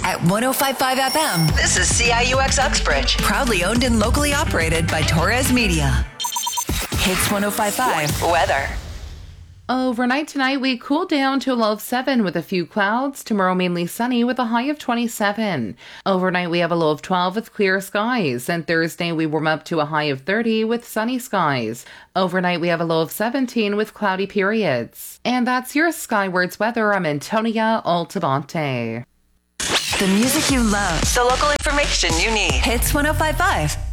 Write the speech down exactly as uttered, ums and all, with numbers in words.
at one oh five point five F M. This is C I U X Uxbridge. Proudly owned and locally operated by Torres Media. Hits one oh five point five. Weather. Overnight tonight, we cool down to a low of seven with a few clouds. Tomorrow, mainly sunny with a high of twenty-seven. Overnight, we have a low of twelve with clear skies. And Thursday, we warm up to a high of thirty with sunny skies. Overnight, we have a low of seventeen with cloudy periods. And that's your Skywards weather. I'm Antonia Altabante. The music you love. The local information you need. Hits one oh five point five.